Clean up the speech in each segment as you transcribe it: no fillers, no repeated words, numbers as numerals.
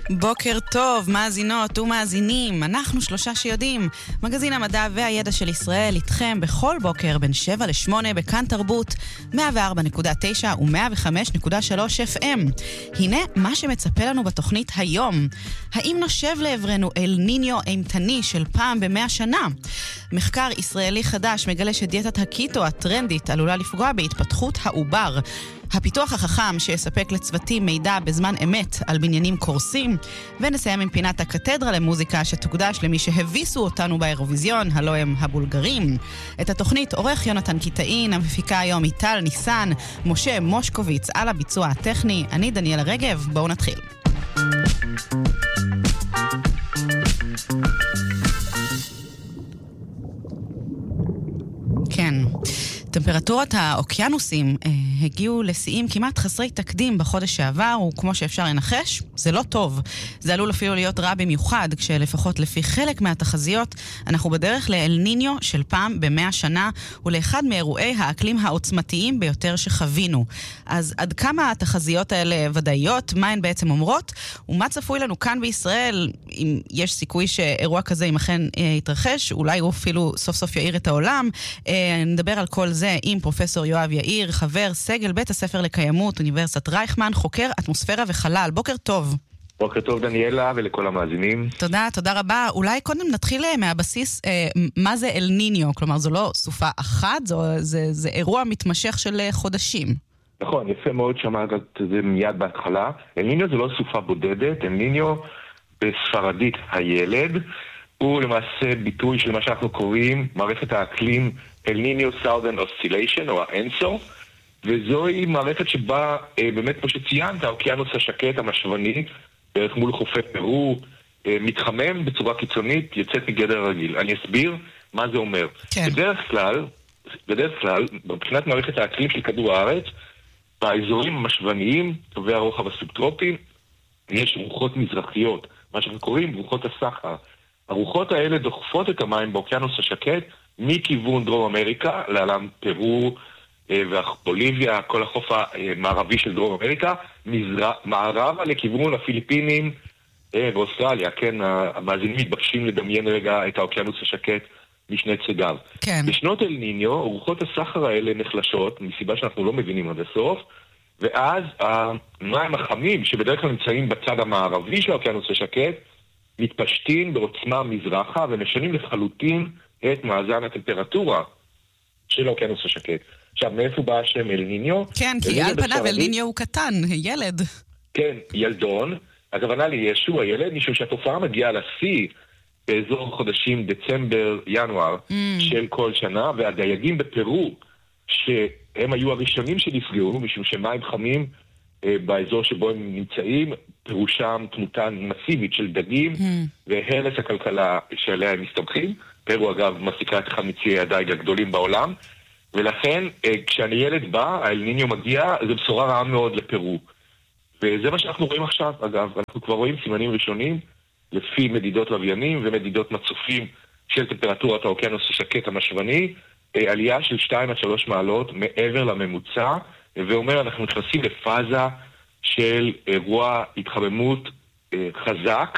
בוקר טוב, מאזינות ומאזינים. אנחנו שלושה שיודעים. מגזין המדע והידע של ישראל איתכם בכל בוקר בין 7 ל-8 בכאן תרבות 104.9 ו-105.3 FM. הנה מה שמצפה לנו בתוכנית היום. האם נושב לעברנו אל ניניו אימתני של פעם ב100 שנה? מחקר ישראלי חדש מגלה שדיאטת הקיטו הטרנדית עלולה לפגוע בהתפתחות העובר. הפיתוח החכם שיספק לצוותים מידע בזמן אמת על בניינים קורסים, ונסיים עם פינת הקתדרה למוזיקה שתוקדש למי שהביסו אותנו באירוויזיון, הלא הם הבולגרים. את התוכנית עורך יונתן קיטאין, המפיקה היום איטל ניסן, משה מושקוביץ על הביצוע הטכני, אני דניאל רגב, בואו נתחיל. כן. טמפרטורת האוקיינוסים הגיעו לשיאים כמעט חסרי תקדים בחודש שעבר, וכמו שאפשר לנחש, זה לא טוב. זה עלול אפילו להיות רע במיוחד, כשלפחות לפי חלק מהתחזיות, אנחנו בדרך לאל ניניו של פעם ב100 שנה, ולאחד מאירועי האקלים העוצמתיים ביותר שחווינו. אז עד כמה התחזיות האלה ודאיות, מה הן בעצם אומרות, ומה צפוי לנו כאן בישראל, אם יש סיכוי שאירוע כזה אם אכן יתרחש, אולי הוא אפילו סוף סוף יאיר את העולם. נדבר על כל זה עם פרופסור יואב יאיר, חבר סגל בית הספר לקיימות, אוניברסיטת רייכמן, חוקר אטמוספירה וחלל. בוקר טוב. בוקר טוב דניאלה ולכל המאזינים. תודה רבה. אולי קודם נתחיל מהבסיס, מה זה אל ניניו? כלומר, זו לא סופה אחת, זה אירוע מתמשך של חודשים. נכון, יפה מאוד שמעת את זה מיד בהתחלה. אל ניניו זה לא סופה בודדת, אל ניניו בספרדית הילד, הוא למעשה ביטוי של מה שאנחנו קוראים מערכת האקלים אל ניניו סאודרן אוסציליישן, או האנסו, וזוהי מערכת שבה, באמת כמו שציינת, האוקיינוס השקט המשוני, בערך מול חופי פרו, מתחמם בצורה קיצונית, יוצאת מגדר הרגיל. אני אסביר מה זה אומר. כן. בדרך כלל, מבחינת מערכת האקלים של כדור הארץ, באזורים המשווניים, טובי הרוחב הסובטרופיים, יש רוחות מזרחיות, מה שאנחנו קוראים רוחות הסחר. הרוחות האלה דוחפות את המים באוקיינוס השקט, מכיוון דרום אמריקה, לעולם פרו ובוליביה, כל החוף המערבי של דרום אמריקה, מערבה לכיוון הפיליפינים ואוסטרליה. כן, המאזינים מתבקשים לדמיין רגע את האוקיינוס השקט משני צדיו. כן. בשנות אל ניניו, רוחות הסחר האלה נחלשות, מסיבה שאנחנו לא מבינים עד הסוף, ואז המים החמים, שבדרך כלל נמצאים בצד המערבי של האוקיינוס השקט, מתפשטים בעוצמה מזרחה ומשנים לחלוטין את מאזן הטמפרטורה של האוקיינוס השקט. עכשיו, מאיפה בא השם אל ניניו? כן, כי על פניו אל ניניו הוא קטן, ילד. כן, ילדון. הכוונה לישו, הילד, משום שהתופעה מגיעה לשיא באזור חודשים דצמבר, ינואר של כל שנה, והדייגים בפרו, שהם היו הראשונים שנפגעו, משום שמים חמים באזור שבו הם נמצאים, פירושם תמותה מסיבית של דגים והרס הכלכלה שעליה הם מסתמכים. פרו אגב מסיקה את אחד מציי הדייג הגדולים בעולם, ולכן כשאני ילד בא, האל ניניו מגיע, זו בשורה רעה מאוד לפרו. וזה מה שאנחנו רואים עכשיו, אגב, אנחנו כבר רואים סימנים ראשונים, לפי מדידות לוויינים ומדידות מצופים של טמפרטורת האוקיינוס השקט המשוני, עלייה של 2-3 מעלות מעבר לממוצע, ואומר אנחנו נכנסים לפאזה של אירוע התחממות חזק.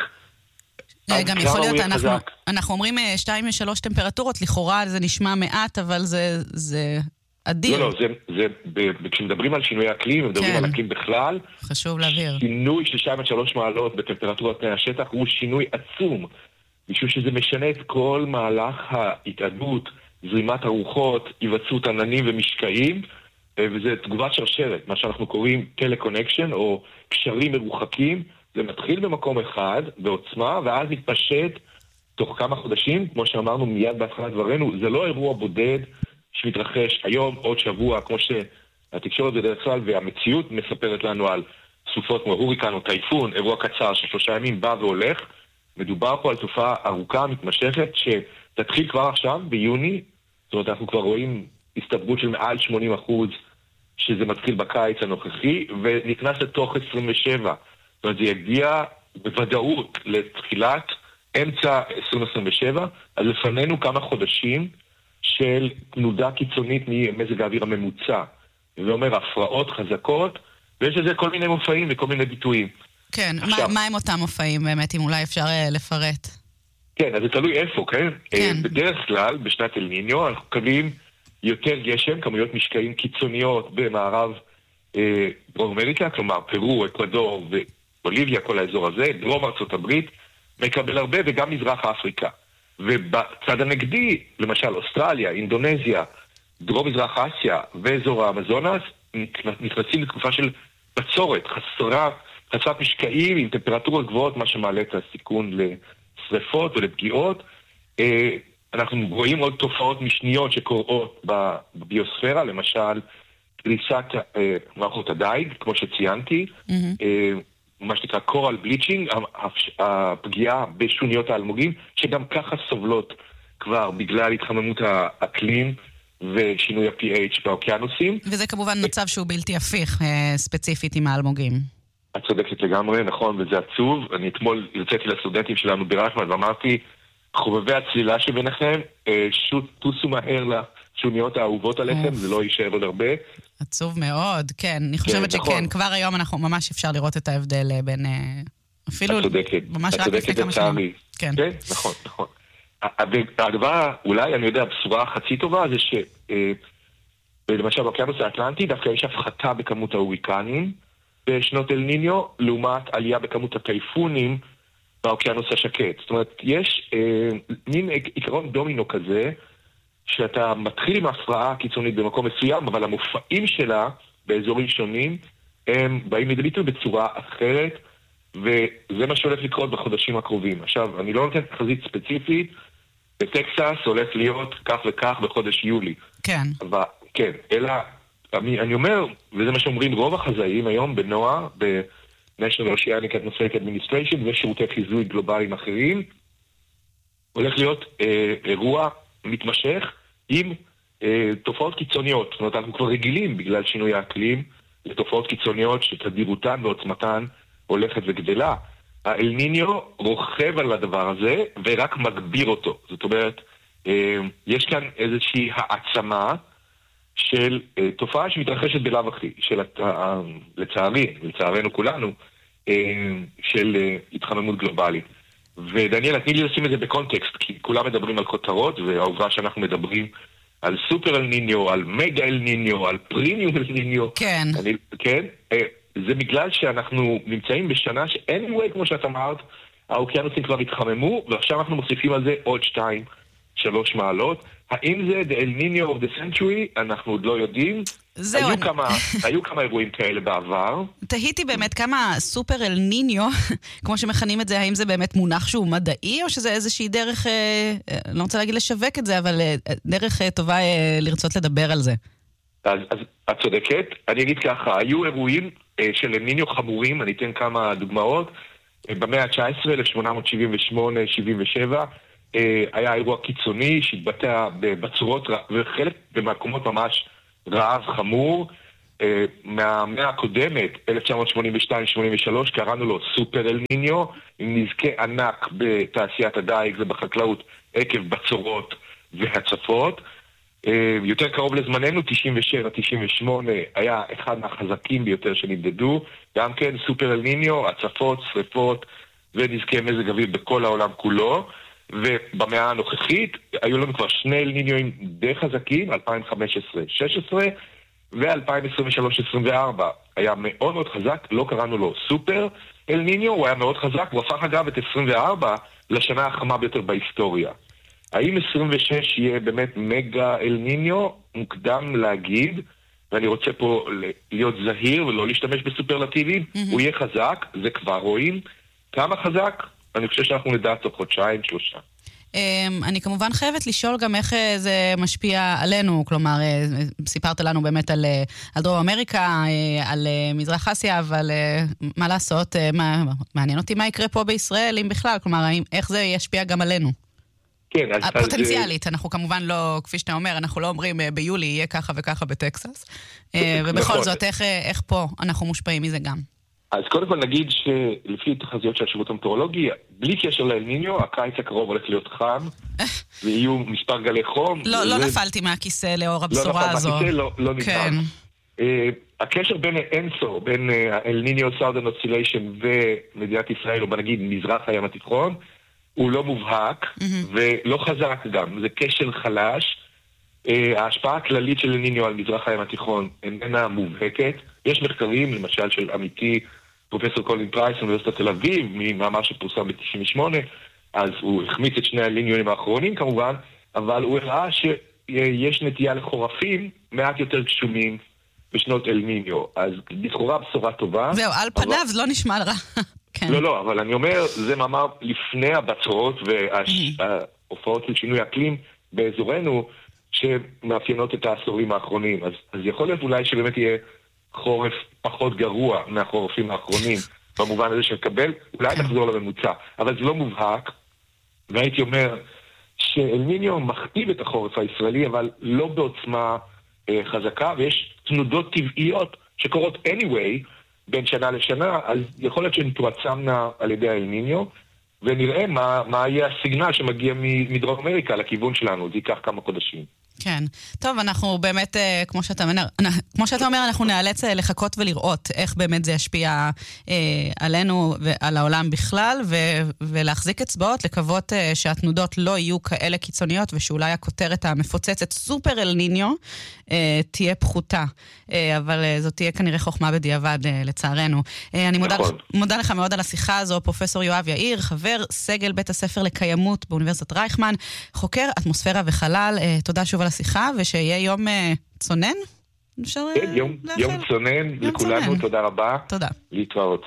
גם יכול להיות, אנחנו אומרים 2-3 טמפרטורות, לכאורה זה נשמע מעט, אבל זה אדיר. לא, כשמדברים על שינוי אקלים, מדברים על אקלים בכלל, חשוב להבהיר. שינוי של 2-3 מעלות בטמפרטורת פני השטח הוא שינוי עצום, משום שזה משנה את כל מהלך ההתאדות, זרימת הרוחות, היווצרות עננים ומשקעים, וזה תגובת שרשרת, מה שאנחנו קוראים טלקונקשן או קשרים מרוחקים. זה מתחיל במקום אחד בעוצמה, ואז מתפשט תוך כמה חודשים, כמו שאמרנו מיד בהתחלת דברנו. זה לא אירוע בודד שמתרחש היום, עוד שבוע, כמו שהתקשורת בדרך כלל והמציאות מספרת לנו על סופות כמו הוריקן או טייפון, אירוע קצר של 3 ימים בא והולך. מדובר פה על תופעה ארוכה מתמשכת שתתחיל כבר עכשיו ביוני. זאת אומרת, אנחנו כבר רואים הסתברות של מעל 80% שזה מתחיל בקיץ הנוכחי, ונכנס לתוך 27. זאת אומרת, זה יגיע בוודאות לתחילת אמצע 2027, אז לפנינו כמה חודשים של תנודה קיצונית ממזג האוויר הממוצע. זה אומר הפרעות חזקות, ויש לזה כל מיני מופעים וכל מיני ביטויים. כן, מה הם אותם מופעים באמת, אם אולי אפשר לפרט? כן, אז זה תלוי איפה, כן? כן. בדרך כלל, בשנת אל ניניו, אנחנו מקבלים יותר גשם, כמויות משקעים קיצוניות במערב דרום אמריקה, כלומר פרו, אקוודור ובוליביה, כל האזור הזה, דרום ארצות הברית, מקבל הרבה, וגם מזרח אפריקה. ובצד הנגדי, למשל אוסטרליה, אינדונזיה, דרום מזרח אסיה ואזור האמזונס, נכנסים לתקופה של בצורת, חסרת משקעים עם טמפרטורות גבוהות, מה שמעלה את הסיכון לשריפות ולפגיעות. אנחנו רואים עוד תופעות משניות שקורות בביוספירה, למשל קריסת מערכות הדייג, כמו שציינתי, מה שנקרא קורל בליצ'ינג, הפגיעה בשוניות האלמוגים, שגם ככה סובלות כבר בגלל התחממות האקלים ושינוי ה-pH באוקיינוסים. וזה כמובן מצב שהוא בלתי הפיך, ספציפית עם האלמוגים. את צודקת לגמרי, נכון, וזה עצוב. אני אתמול הרציתי לסטודנטים שלנו ברחמן ואמרתי, חובבי הצלילה שביניכם, טוסו מהר לשוניות האהובות עליכם, זה לא יישאר עוד הרבה. עצוב מאוד, כן. אני חושבת שכן, כבר היום אנחנו ממש אפשר לראות את ההבדל בין אפילו ממש רק לפני כמה שנים. כן, נכון, נכון. והדבר, אולי, אני יודע, הבשורה החצי טובה זה למשל באוקיינוס האטלנטי דווקא יש הפחתה בכמות ההוריקנים בשנות אל ניניו, לעומת עלייה בכמות הטייפונים באוקיינוס השקט. זאת אומרת, יש מין עיקרון דומינו כזה, שאתה מתחיל עם ההפרעה הקיצונית במקום מסוים, אבל המופעים שלה באזורים שונים, הם באים לידי ביטוי בצורה אחרת, וזה מה שהולך לקרות בחודשים הקרובים. עכשיו, אני לא נותן תחזית ספציפית, בטקסס הולך להיות כך וכך בחודש יולי. כן. אבל, כן, אלא, אני אומר, וזה מה שאומרים רוב החזאים היום בנועה, ב-National Oceanic Atmospheric Administration, ושירותי חיזוי גלובליים אחרים, הולך להיות אירוע מתמשך עם תופעות קיצוניות. זאת אומרת, אנחנו כבר רגילים בגלל שינוי האקלים לתופעות קיצוניות שתדירותן ועוצמתן הולכת וגדלה. האל ניניו רוכב על הדבר הזה ורק מגביר אותו. זאת אומרת, יש כאן איזושהי העצמה של תופעה שמתרחשת בלאו הכי, של לצערנו כולנו, של התחממות גלובלית. ודניאל, תני לי לשים את זה בקונטקסט, כי כולם מדברים על כותרות, והעובדה שאנחנו מדברים על סופר אל ניניו, על מגה אל ניניו, על פרימיום אל ניניו. כן. כן? זה בגלל שאנחנו נמצאים בשנה ש-anyway, כמו שאת אמרת, האוקיינוסים כבר התחממו, ועכשיו אנחנו מוסיפים על זה עוד 2-3 מעלות. האם זה the El Niño of the century? אנחנו עוד לא יודעים. היו כמה אירועים כאלה בעבר. תהיתי באמת כמה סופר אל ניניו, כמו שמכנים את זה, האם זה באמת מונח שהוא מדעי, או שזה איזושהי דרך, לא רוצה להגיד לשווק את זה, אבל דרך טובה לרצות לדבר על זה. אז את צודקת. אני אגיד ככה, היו אירועים של אל ניניו חמורים, אני אתן כמה דוגמאות. במאה ה-19, 1878-77, היה אירוע קיצוני שהתבטא בצורות, וחלק במקומות ממש רעב חמור. מהמאה הקודמת, 1982-83, קראנו לו סופר אל ניניו, עם נזקי ענק בתעשיית הדייג ובחקלאות עקב בצורות והצפות. יותר קרוב לזמננו, 97-98, היה אחד מהחזקים ביותר שנמדדו, גם כן סופר אל ניניו, הצפות, שריפות ונזקי מזג אוויר בכל העולם כולו. ובמאה הנוכחית היו לנו כבר 2 אל ניניואים די חזקים, 2015-16 ו-2023-24 היה מאוד מאוד חזק, לא קראנו לו סופר אל ניניו, הוא היה מאוד חזק, הוא הפך אגב את 24 לשנה החמה ביותר בהיסטוריה. האם 26 יהיה באמת מגה אל ניניו? מוקדם להגיד, ואני רוצה פה להיות זהיר ולא להשתמש בסופרלטיבים, הוא יהיה חזק, זה כבר רואים. כמה חזק? אני חושב שאנחנו נדע תוך 2-3. אני כמובן חייבת לשאול גם איך זה משפיע עלינו, כלומר, סיפרת לנו באמת על דרום אמריקה, על מזרח אסיה, אבל מה לעשות, מעניין אותי מה יקרה פה בישראל, אם בכלל, כלומר, איך זה ישפיע גם עלינו? כן, אז פוטנציאלית, אנחנו כמובן לא, כפי שאתה אומר, אנחנו לא אומרים ביולי יהיה ככה וככה בטקסס, ובכל זאת, איך פה אנחנו מושפעים מזה גם? אז קודם כל נגיד שלפי תחזיות של השירות המטאורולוגי, בלי קשר לאל ניניו, הקיץ הקרוב הולך להיות חם, ויהיו מספר גלי חום. לא נפלתי מהכיסא לאור הבשורה הזו. לא נפלתי מהכיסא, לא נפלתי. הקשר בין אנסו, בין אל ניניו סאודרן אוסיליישן ומדינת ישראל, או בנגיד מזרח הים התיכון, הוא לא מובהק ולא חזק גם. זה קשר חלש. ההשפעה הכללית של אל ניניו על מזרח הים התיכון איננה מובהקת. יש מחקרים, למשל של עמיתי פרופסור קולין פרייס, אוניברסיטת תל אביב, ממאמר שפורסם ב-98, אז הוא החמיץ את שני אל ניניואים האחרונים כמובן, אבל הוא הראה שיש נטייה לחורפים מעט יותר גשומים בשנות אל ניניו. אז לכאורה בשורה טובה. זהו, על פניו זה לא נשמע רע. כן. לא, אבל אני אומר, זה מאמר לפני הבצורות וההופעות של שינוי אקלים באזורנו, שמאפיינות את העשורים האחרונים. אז יכול להיות אולי שבאמת יהיה חורף פחות גרוע מהחורפים האחרונים, במובן הזה שנקבל, אולי נחזור לממוצע. אבל זה לא מובהק, והייתי אומר שאל ניניו מכתיב את החורף הישראלי, אבל לא בעוצמה חזקה, ויש תנודות טבעיות שקורות anyway, בין שנה לשנה, אז יכול להיות שהן תועצמנה על ידי אל ניניו, ונראה מה יהיה הסיגנל שמגיע מדרום אמריקה לכיוון שלנו, זה ייקח כמה חודשים. כן. טוב, אנחנו באמת, כמו שאתה אומר, אנחנו נאלץ לחכות ולראות איך באמת זה ישפיע עלינו ועל העולם בכלל, ולהחזיק אצבעות, לקוות שהתנודות לא יהיו כאלה קיצוניות, ושאולי הכותרת המפוצצת סופר אל ניניו תהיה פחותה. אבל זאת תהיה כנראה חוכמה בדיעבד, לצערנו. אני מודה לך מאוד על השיחה הזו, פרופסור יואב יאיר, חבר סגל בית הספר לקיימות באוניברסיטת רייכמן, חוקר אטמוספירה וחלל. תודה שוב על השיחה, ושיהיה יום צונן? יום צונן לכולנו, תודה רבה. תודה. להתראות.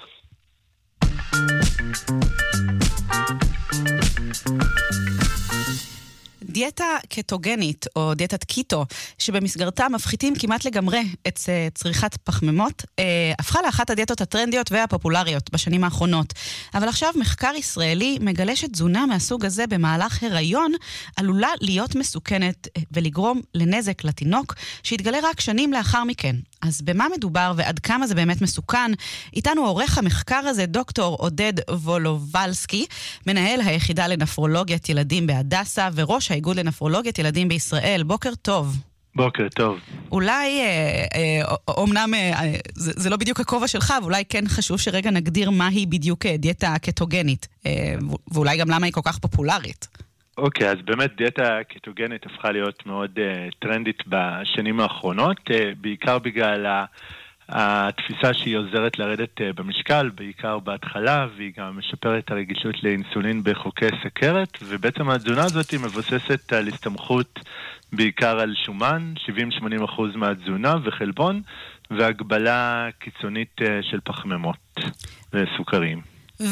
דיאטה קטוגנית, או דיאטת קיטו, שבמסגרתה מפחיתים כמעט לגמרי את צריכת פחמימות, הפכה לאחת הדיאטות הטרנדיות והפופולריות בשנים האחרונות. אבל עכשיו מחקר ישראלי מגלה שתזונה מהסוג הזה במהלך הריון עלולה להיות מסוכנת ולגרום לנזק לתינוק, שהתגלה רק שנים לאחר מכן. אז במה מדובר ועד כמה זה באמת מסוכן? איתנו עורך המחקר הזה, דוקטור עודד וולובלסקי, מנהל היחידה לנפרולוגיית ילדים בהדסה וראש האיגוד לנפרולוגיית ילדים בישראל. בוקר טוב. בוקר טוב. אולי, אומנם זה לא בדיוק הכובע שלך, ואולי כן חשוב שרגע נגדיר מהי בדיוק דיאטה קטוגנית, ואולי גם למה היא כל כך פופולרית. אוקיי, אז באמת דיאטה קטוגנית הפכה להיות מאוד טרנדית בשנים האחרונות, בעיקר בגלל התפיסה שהיא עוזרת לרדת במשקל, בעיקר בהתחלה, והיא גם משפרת את הרגישות לאינסולין בחוקי סכרת, ובעצם התזונה הזאת היא מבוססת על הסתמכות בעיקר על שומן, 70-80% מהתזונה וחלבון, והגבלה קיצונית של פחמימות וסוכרים.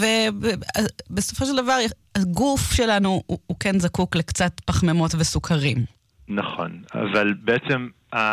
ובסופו של דבר, הגוף שלנו הוא כן זקוק לקצת פחמימות וסוכרים. נכון, אבל בעצם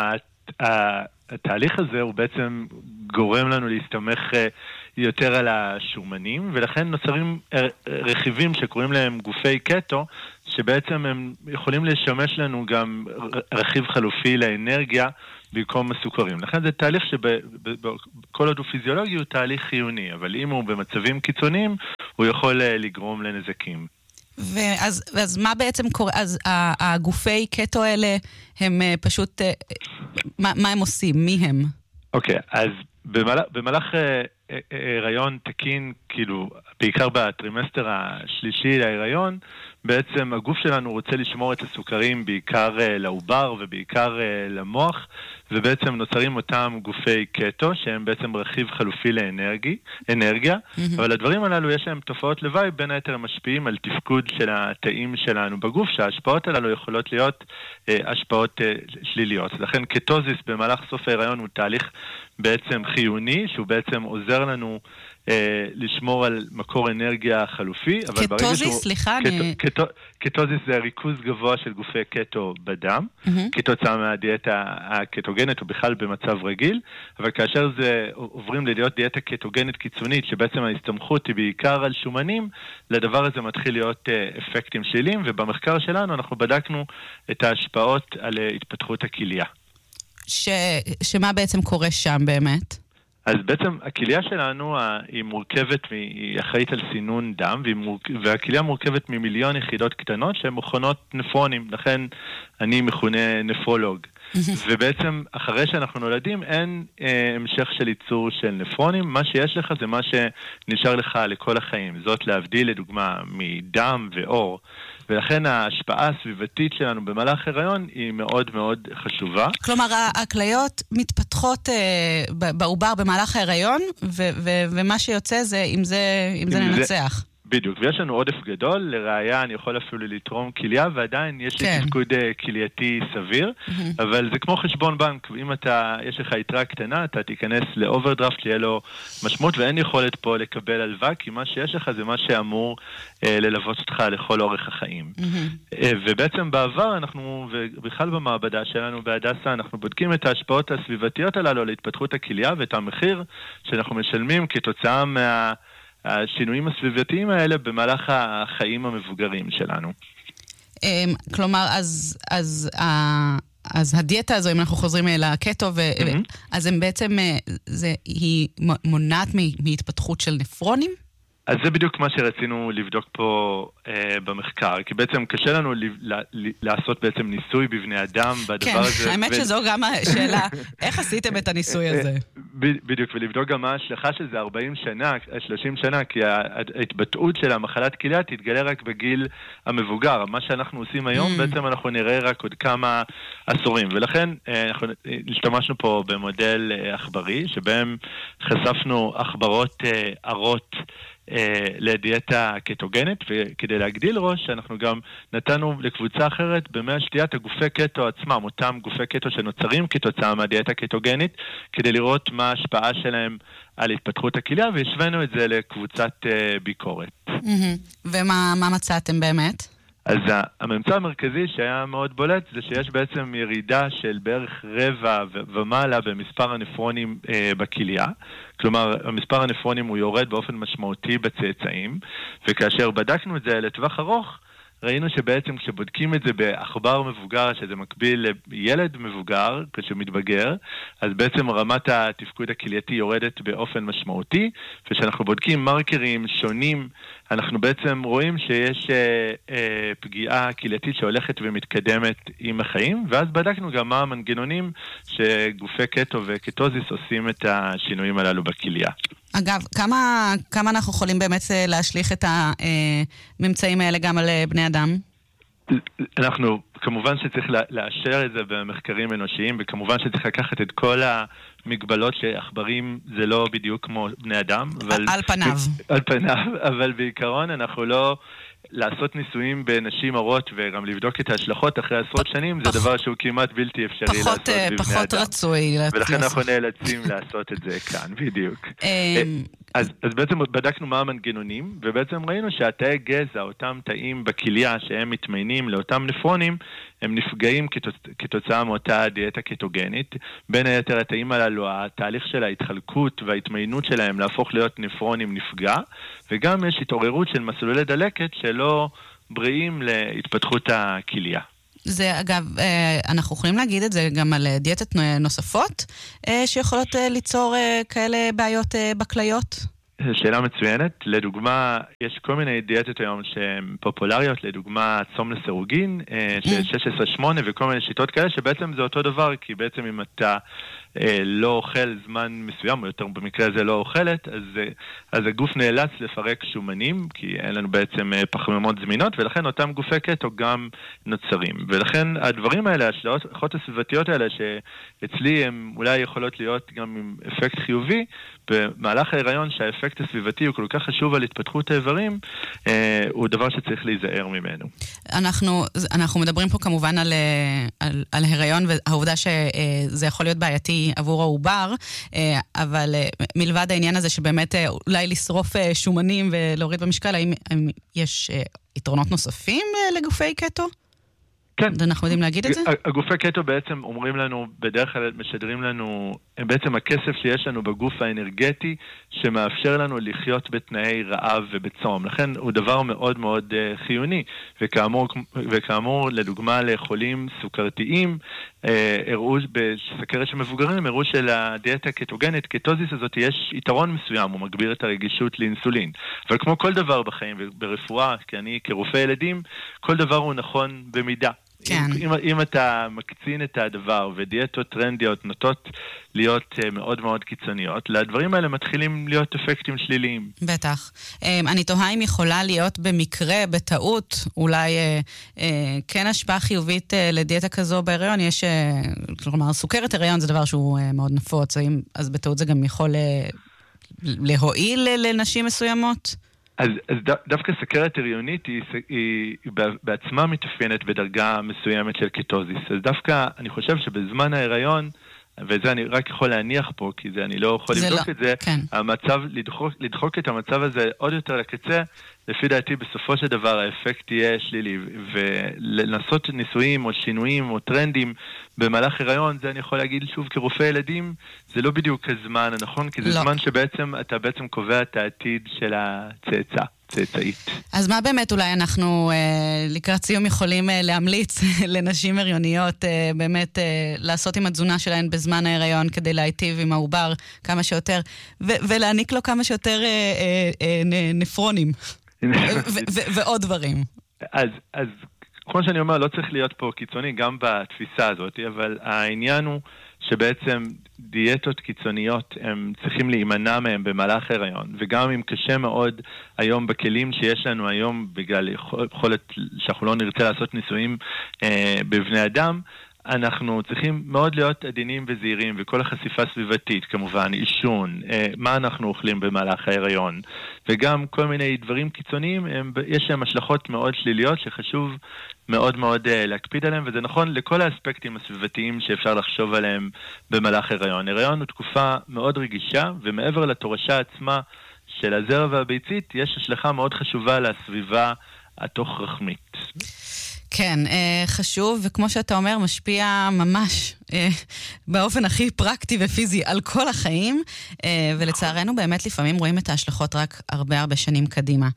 התהליך הזה הוא בעצם גורם לנו להסתמך יותר על השומנים, ולכן נוצרים רכיבים שקוראים להם גופי קטו, שבעצם הם יכולים לשמש לנו גם רכיב חלופי לאנרגיה במקום הסוכרים. לכן זה תהליך שבכל עוד הוא פיזיולוגי הוא תהליך חיוני, אבל אם הוא במצבים קיצוניים, הוא יכול לגרום לנזקים. ואז מה בעצם קורה? אז הגופי קטו האלה הם פשוט, מה הם עושים? מי הם? אוקיי, אז במהלך הריון תקין, כאילו, בעיקר בטרימסטר השלישי להיריון, בעצם הגוף שלנו רוצה לשמור את הסוכרים בעיקר לעובר ובעיקר למוח, ובעצם נוצרים אותם גופי קטו, שהם בעצם רכיב חלופי לאנרגיה, אבל הדברים הללו יש להם תופעות לוואי, בין היתר משפיעים על תפקוד של התאים שלנו בגוף, שההשפעות הללו יכולות להיות השפעות שליליות. לכן קטוזיס במהלך סוף ההיריון הוא תהליך בעצם חיוני, שהוא בעצם עוזר לנו לשמור על מקור אנרגיה חלופי. קטוזיס, סליחה. קטוזיס זה ריכוז גבוה של גופי קטו בדם, כתוצאה מהדיאטה הקטוגנית או בכלל במצב רגיל, אבל כאשר זה עוברים להיות דיאטה קטוגנית קיצונית, שבעצם ההסתמכות היא בעיקר על שומנים, לדבר הזה מתחיל להיות אפקטים שליליים, ובמחקר שלנו אנחנו בדקנו את ההשפעות על התפתחות הכליה. שמה בעצם קורה שם באמת? אז בעצם הכליה שלנו היא מורכבת, היא אחראית על סינון דם, והכליה מורכבת ממיליון יחידות קטנות שהן מכונות נפרונים, לכן אני מכונה נפרולוג. ובעצם אחרי שאנחנו נולדים אין המשך של ייצור של נפרונים, מה שיש לך זה מה שנשאר לך לכל החיים, זאת להבדיל לדוגמה מדם ואור, ולכן ההשפעה הסביבתית שלנו במהלך הריון היא מאוד מאוד חשובה. כלומר, הכליות מתפתחות בעובר במהלך ההיריון, ומה שיוצא זה אם זה ננצח. בדיוק, ויש לנו עודף גדול, לראיה אני יכול אפילו לתרום כליה, ועדיין יש לי תפקוד כלייתי סביר, אבל זה כמו חשבון בנק, אם יש לך יתרה קטנה, אתה תיכנס לאוברדרפט, שיהיה לו משמעות, ואין יכולת פה לקבל הלוואה, כי מה שיש לך זה מה שאמור ללוות אותך לכל אורך החיים. ובעצם בעבר אנחנו, ובכלל במעבדה שלנו בהדסה, אנחנו בודקים את ההשפעות הסביבתיות הללו להתפתחות הכליה, ואת המחיר שאנחנו משלמים כתוצאה השינויים הסביבתיים האלה במהלך החיים המבוגרים שלנו. כלומר, אז הדיאטה הזו, אם אנחנו חוזרים לקטו, אז הם בעצם, היא מונעת מהתפתחות של נפרונים? אז זה בדיוק מה שרצינו לבדוק פה במחקר, כי בעצם קשה לנו לעשות בעצם ניסוי בבני אדם בדבר הזה. כן, האמת שזו גם השאלה, איך עשיתם את הניסוי הזה? בדיוק, ולבדוק גם מה ההשלכה של זה 40 שנה, 30 שנה, כי ההתבטאות של המחלת כליה תתגלה רק בגיל המבוגר. מה שאנחנו עושים היום, בעצם אנחנו נראה רק עוד כמה עשורים, ולכן אנחנו השתמשנו פה במודל עכברי, שבהם חשפנו עכברות ערות לדיאטה קטוגנית, וכדי להגדיל ראש, אנחנו גם נתנו לקבוצה אחרת במי השתיית הגופי קטו עצמם, אותם גופי קטו שנוצרים כתוצאה מהדיאטה קטוגנית, כדי לראות מה ההשפעה שלהם על התפתחות הכליה, והשווינו את זה לקבוצת ביקורת. ומה מצאתם באמת? אז הממצא המרכזי שהיה מאוד בולט זה שיש בעצם ירידה של בערך רבע ומעלה במספר הנפרונים בכליה. כלומר, המספר הנפרונים הוא יורד באופן משמעותי בצאצאים, וכאשר בדקנו את זה לטווח ארוך, ראינו שבעצם כשבודקים את זה בעכבר מבוגר, שזה מקביל לילד מבוגר, כשמתבגר, אז בעצם רמת התפקוד הכלייתי יורדת באופן משמעותי, וכשאנחנו בודקים מרקרים שונים, אנחנו בעצם רואים שיש פגיעה כלייתית שהולכת ומתקדמת עם החיים, ואז בדקנו גם מה המנגנונים שגופי קטו וקטוזיס עושים את השינויים הללו בכליה. אגב, כמה אנחנו יכולים באמת להשליך את הממצאים האלה גם על בני אדם? אנחנו, כמובן שצריך לאשר את זה במחקרים אנושיים, וכמובן שצריך לקחת את כל המגבלות שעכברים זה לא בדיוק כמו בני אדם. על פניו. על פניו, אבל בעיקרון אנחנו לא לעשות ניסויים בנשים הרות וגם לבדוק את ההשלכות אחרי עשרות שנים, זה דבר שהוא כמעט בלתי אפשרי לעשות בבני אדם. פחות רצוי. ולכן אנחנו נאלצים לעשות את זה כאן, בדיוק. אז בעצם בדקנו מה המנגנונים, ובעצם ראינו שהתאי גזע, אותם תאים בכליה שהם מתמיינים לאותם נפרונים, הם נפגעים כתוצאה מאותה דיאטה קטוגנית. בין היתר התאים הללו, התהליך של ההתחלקות וההתמיינות שלהם להפוך להיות נפרונים נפגע, וגם יש התעוררות של מסלולי דלקת שלא בריאים להתפתחות הכליה. זה אגב, אנחנו יכולים להגיד את זה גם על דיאטות נוספות שיכולות ליצור כאלה בעיות בכליות? שאלה מצוינת. לדוגמה, יש כל מיני דיאטות היום שהן פופולריות, לדוגמה צום לסירוגין, 16-8 וכל מיני שיטות כאלה, שבעצם זה אותו דבר, כי בעצם אם אתה לא אוכל זמן מסוים, או יותר במקרה הזה לא אוכלת, אז הגוף נאלץ לפרק שומנים, כי אין לנו בעצם פחמימות זמינות, ולכן אותם גופי קטו גם נוצרים. ולכן הדברים האלה, ההשלכות הסביבתיות האלה, שאצלי הן אולי יכולות להיות גם עם אפקט חיובי, במהלך ההיריון שהאפקט הסביבתי הוא כל כך חשוב על התפתחות האיברים, הוא דבר שצריך להיזהר ממנו. אנחנו מדברים פה כמובן על הריון, והעובדה שזה יכול להיות בעייתי עבור העובר, אבל מלבד העניין הזה שבאמת אולי לשרוף שומנים ולהוריד במשקל, האם יש יתרונות נוספים לגופי קטו? כן. אנחנו יודעים להגיד את זה? הגופי קטו בעצם אומרים לנו, בדרך כלל משדרים לנו, בעצם הכסף שיש לנו בגוף האנרגטי, שמאפשר לנו לחיות בתנאי רעב ובצום. לכן הוא דבר מאוד מאוד חיוני, וכאמור, לדוגמה לחולים סוכרתיים, הראו בסכרת של מבוגרים, הראו שלדיאטה קטוגנית, קטוזיס הזאת, יש יתרון מסוים, הוא מגביר את הרגישות לאינסולין. אבל כמו כל דבר בחיים וברפואה, כי אני כרופא ילדים, כל דבר הוא נכון במידה. כן. אם אתה מקצין את הדבר, ודיאטות טרנדיות נוטות להיות מאוד מאוד קיצוניות, לדברים האלה מתחילים להיות אפקטים שליליים. בטח. אני תוהה אם יכולה להיות במקרה, בטעות, אולי כן השפעה חיובית לדיאטה כזו בהיריון. יש, כלומר, סוכרת הריון זה דבר שהוא מאוד נפוץ, אז בטעות זה גם יכול להועיל לנשים מסוימות? אז דווקא סוכרת הריונית היא בעצמה מתאפיינת בדרגה מסוימת של קטוזיס. אז דווקא אני חושב שבזמן ההיריון, וזה אני רק יכול להניח פה, כי זה אני לא יכול לבדוק את זה, כן. המצב, לדחוק את המצב הזה עוד יותר לקצה, לפי דעתי בסופו של דבר האפקט יהיה שלילי, ולנסות ניסויים או שינויים או טרנדים במהלך הריון, זה אני יכול להגיד שוב כרופא ילדים, זה לא בדיוק הזמן הנכון, כי זה זמן שבעצם אתה בעצם קובע את העתיד של הצאצאית. אז מה באמת אולי אנחנו לקראת סיום יכולים להמליץ לנשים הריוניות באמת לעשות עם התזונה שלהן בזמן ההיריון כדי להיטיב עם העובר כמה שיותר, ולהעניק לו כמה שיותר נפרונים ועוד דברים. אז כמו שאני אומר, לא צריך להיות פה קיצוני גם בתפיסה הזאת, אבל העניין הוא שבעצם דיאטות קיצוניות הם צריכים להימנע מהם במהלך הריון, וגם אם קשה מאוד היום בכלים שיש לנו היום, בגלל יכולת שאנחנו לא נרצה לעשות ניסויים בבני אדם, אנחנו צריכים מאוד להיות עדינים וזהירים, וכל החשיפה סביבתית, כמובן, עישון, מה אנחנו אוכלים במהלך ההיריון, וגם כל מיני דברים קיצוניים, יש להם השלכות מאוד שליליות שחשוב מאוד מאוד להקפיד עליהם, וזה נכון לכל האספקטים הסביבתיים שאפשר לחשוב עליהם במהלך ההיריון. הריון הוא תקופה מאוד רגישה, ומעבר לתורשה עצמה של הזרע והביצית, יש השלכה מאוד חשובה לסביבה התוך רחמית. כן, חשוב, וכמו שאתה אומר, משפיע ממש באופן הכי פרקטי ופיזי על כל החיים, ולצערנו באמת לפעמים רואים את ההשלכות רק הרבה שנים קדימה.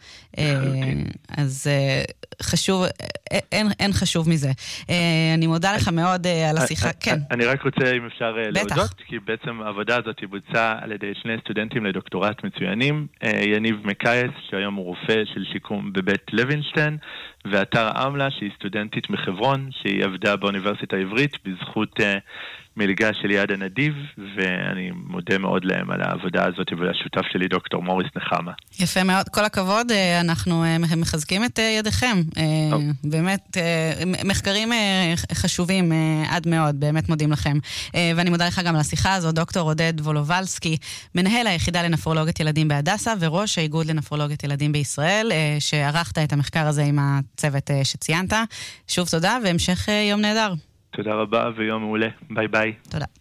אז חשוב, אין חשוב מזה. אני מודה לך מאוד על השיחה. כן. אני רק רוצה, אם אפשר להודות, כי בעצם העבודה הזאת בוצעה על ידי שני סטודנטים לדוקטורט מצוינים, יניב מקייס, שהיום הוא רופא של שיקום בבית לוינשטיין, ואתר עמלה, שהיא סטודנטית מחברון, שהיא עבדה באוניברסיטה העברית בזכות מלגה של יד הנדיב, ואני מודה מאוד להם על העבודה הזאת, והשותף שלי דוקטור מוריס נחמה. יפה מאוד, כל הכבוד, אנחנו מחזקים את ידיכם, באמת, מחקרים חשובים עד מאוד, באמת מודים לכם, ואני מודה לך גם על השיחה הזו, דוקטור עודד וולובלסקי, מנהל היחידה לנפרולוגית ילדים בהדסה, וראש האיגוד לנפרולוגית ילדים בישראל, שערכת את המחקר הזה עם הצוות שציינת. שוב תודה, והמשך יום נהדר. תודה רבה ויום מעולה. ביי ביי. תודה.